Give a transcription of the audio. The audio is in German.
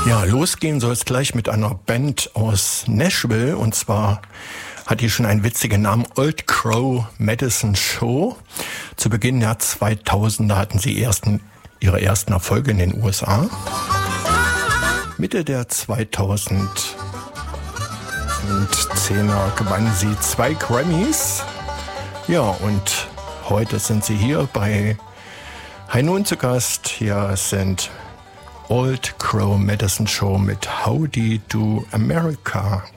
Ja, losgehen soll es gleich mit einer Band aus Nashville, und zwar hat die schon einen witzigen Namen, Old Crow Medicine Show. Zu Beginn der 2000er hatten sie ihre ersten Erfolge in den USA. Mitte der 2010er gewannen sie 2 Grammys. Ja, und heute sind sie hier bei High Noon zu Gast. Hier sind Old Crow Medicine Show mit Howdy Do America.